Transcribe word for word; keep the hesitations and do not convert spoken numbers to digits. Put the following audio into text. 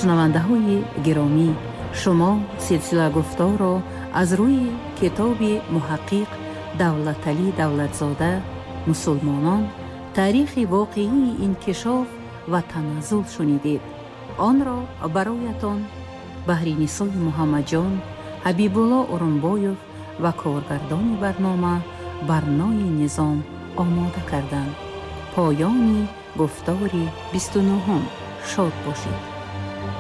шунавандаҳои гиромӣ, шумо силсила гуфторро аз рӯи китоби муҳаққиқ Давлаталӣ Давлатзода «Мусулмонон. таърихи воқеии инкишоф ва таназзул» шунидед. онро бароятон баҳринисои муҳаммаҷон, ҳабибулло урунбоев ва коргардони барнома Барнои Низом омода карданд. поёни гуфтори бисту нӯҳум. шод бошед.